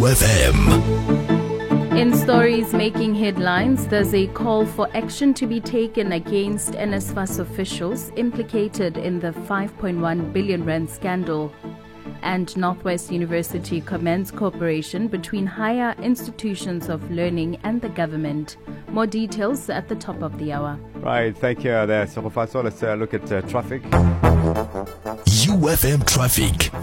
UFM. In stories making headlines, there's a call for action to be taken against NSFAS officials implicated in the 5.1 billion rand scandal. And Northwest University commends cooperation between higher institutions of learning and the government. More details at the top of the hour. Right, thank you there. So let's look at traffic. UFM traffic.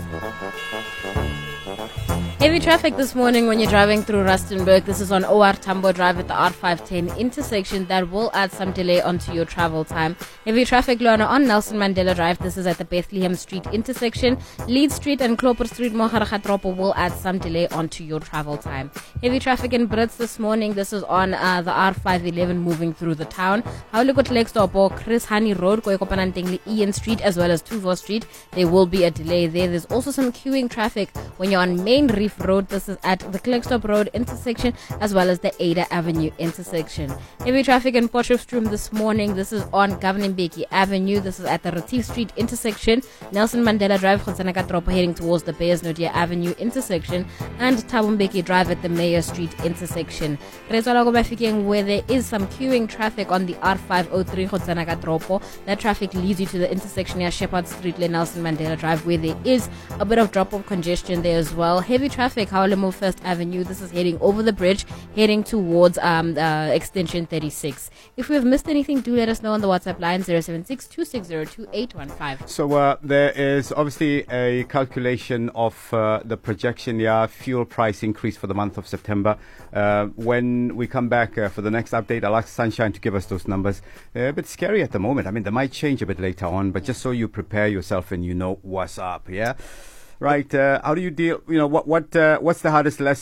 Heavy traffic this morning when you're driving through Rustenburg. This is on OR Tambo Drive at the R510 intersection. That will add some delay onto your travel time. Heavy traffic, Luana, on Nelson Mandela Drive. This is at the Bethlehem Street intersection. Leeds Street and Kloper Street, Moharakhatropo will add some delay onto your travel time. Heavy traffic in Brits this morning. This is on the R511 moving through the town. Haulikot Lextopo, Chris Hani Road, Koyokopanantingli, Ian Street, as well as Tuvo Street. There will be a delay there. There's also some queuing traffic when you're on Main Reef Road. This is at the Klerksdorp Road intersection as well as the Ada Avenue intersection. Heavy traffic in Potchefstroom this morning. This is on Governor Mbeki Avenue. This is at the Retief Street intersection. Nelson Mandela Drive, Khotsanakatropo heading towards the Beyers Nodia Avenue intersection, and Thabo Mbeki Drive at the Mayor Street intersection. Where there is some queuing traffic on the R503 Khotsanakatropo. That traffic leads you to the intersection near Shepherd Street, Nelson Mandela Drive, where there is a bit of drop-off congestion there as well. Heavy traffic, Howlemo First Avenue. This is heading over the bridge, heading towards extension 36. If we have missed anything, do let us know on the WhatsApp line 076-260-2815. So there is obviously a calculation of the projection, fuel price increase for the month of September. When we come back for the next update, I'll ask Sunshine to give us those numbers. They're a bit scary at the moment. I mean, they might change a bit later on, but just so you prepare yourself and you know what's up, yeah? Right, how do you deal, what's the hardest lesson